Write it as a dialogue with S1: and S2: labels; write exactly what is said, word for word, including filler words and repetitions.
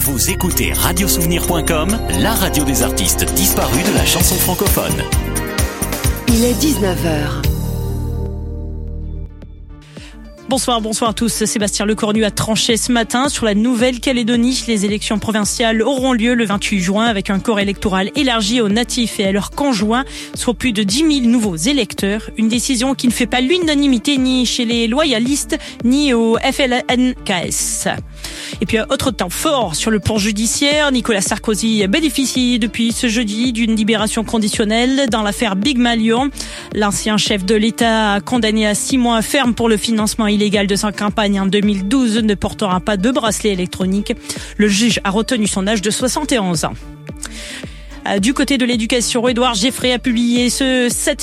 S1: Vous écoutez radio souvenir point com, la radio des artistes disparus de la chanson francophone.
S2: Il est dix-neuf heures.
S3: Bonsoir, bonsoir à tous. Sébastien Lecornu a tranché ce matin sur la Nouvelle-Calédonie. Les élections provinciales auront lieu le vingt-huit juin avec un corps électoral élargi aux natifs et à leurs conjoints, soit plus de dix mille nouveaux électeurs. Une décision qui ne fait pas l'unanimité ni chez les loyalistes ni au F L N K S. Et puis, autre temps fort sur le plan judiciaire. Nicolas Sarkozy bénéficie depuis ce jeudi d'une libération conditionnelle dans l'affaire Big Malion. L'ancien chef de l'État, condamné à six mois ferme pour le financement illégal de sa campagne en deux mille douze, ne portera pas de bracelet électronique. Le juge a retenu son âge de soixante et onze ans. Du côté de l'éducation, Édouard Geffray a publié ce sept